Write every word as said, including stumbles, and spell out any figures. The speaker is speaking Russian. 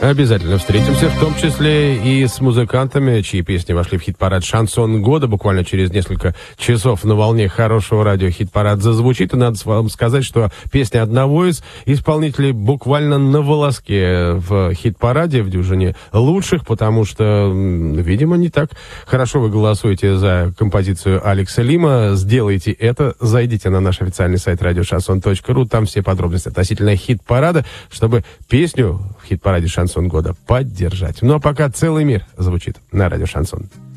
Обязательно встретимся, в том числе и с музыкантами, чьи песни вошли в хит-парад «Шансон года». Буквально через несколько часов на волне хорошего радио хит-парад зазвучит. И надо вам сказать, что песня одного из исполнителей буквально на волоске в хит-параде, в дюжине лучших, потому что, видимо, не так хорошо вы голосуете за композицию Алекса Лима. Сделайте это, зайдите на наш официальный сайт радио шансон точка ру, там все подробности относительно хит-парада, чтобы песню в хит-параде «Шансон года» поддержать. Ну а пока целый мир звучит на радио «Шансон».